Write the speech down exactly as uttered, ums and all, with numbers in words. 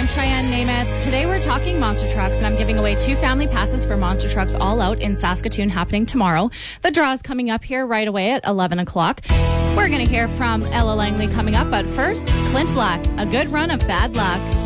I'm Cheyenne Namath. Today we're talking monster trucks, and I'm giving away two family passes for Monster Trucks All Out in Saskatoon happening tomorrow. The draw is coming up here right away at eleven o'clock. We're going to hear from Ella Langley coming up, but first, Clint Black, A Good Run of Bad Luck.